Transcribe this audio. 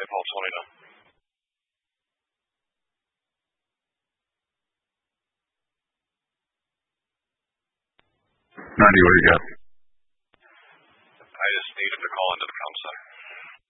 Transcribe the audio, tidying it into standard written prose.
Hey, Paul, 20 now. 90, what do you got? I just needed to call into the comp center.